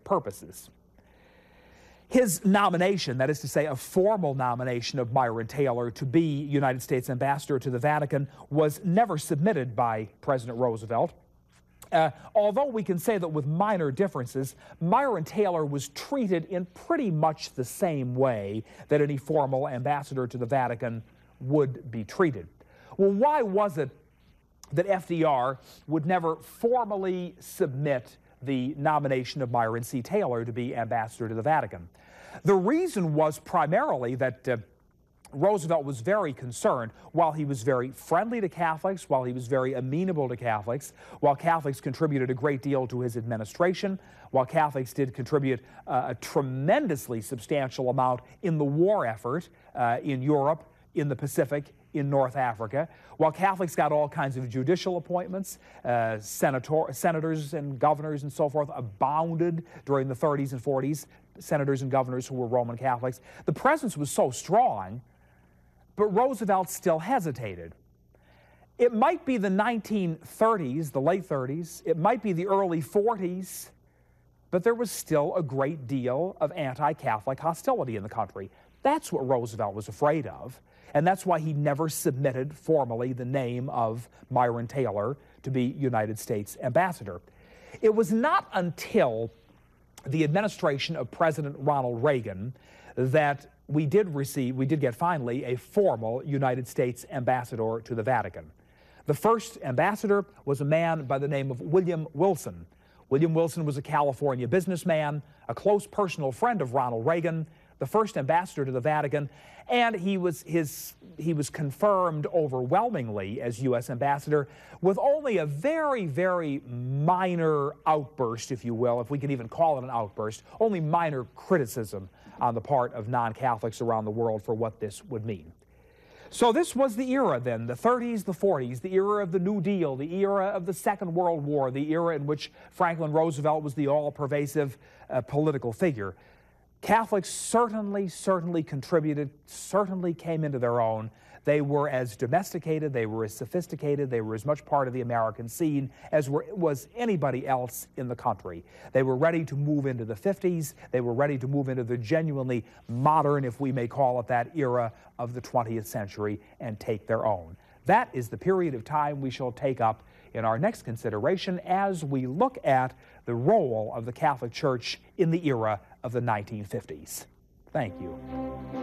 purposes. His nomination, that is to say a formal nomination of Myron Taylor to be United States ambassador to the Vatican, was never submitted by President Roosevelt. Although we can say that with minor differences, Myron Taylor was treated in pretty much the same way that any formal ambassador to the Vatican would be treated. Well, why was it that FDR would never formally submit the nomination of Myron C. Taylor to be ambassador to the Vatican? The reason was primarily that Roosevelt was very concerned, while he was very friendly to Catholics, while he was very amenable to Catholics, while Catholics contributed a great deal to his administration, while Catholics did contribute a tremendously substantial amount in the war effort in Europe, in the Pacific, in North Africa, while Catholics got all kinds of judicial appointments, senators and governors and so forth abounded during the 30s and 40s, senators and governors who were Roman Catholics. The presence was so strong, but Roosevelt still hesitated. It might be the 1930s, the late 30s, it might be the early 40s, but there was still a great deal of anti-Catholic hostility in the country. That's what Roosevelt was afraid of, and that's why he never submitted formally the name of Myron Taylor to be United States ambassador. It was not until the administration of President Ronald Reagan that we did get finally a formal United States ambassador to the Vatican. The first ambassador was a man by the name of William Wilson. William Wilson was a California businessman, a close personal friend of Ronald Reagan, the first ambassador to the Vatican, and he was confirmed overwhelmingly as U.S. ambassador with only a very, very minor outburst, if you will, if we can even call it an outburst, only minor criticism on the part of non-Catholics around the world for what this would mean. So this was the era then, the 30s, the 40s, the era of the New Deal, the era of the Second World War, the era in which Franklin Roosevelt was the all-pervasive political figure. Catholics certainly contributed, certainly came into their own. They were as domesticated, they were as sophisticated, they were as much part of the American scene as was anybody else in the country. They were ready to move into the 50s. They were ready to move into the genuinely modern, if we may call it that, era of the 20th century and take their own. That is the period of time we shall take up in our next consideration as we look at the role of the Catholic Church in the era of the 1950s. Thank you.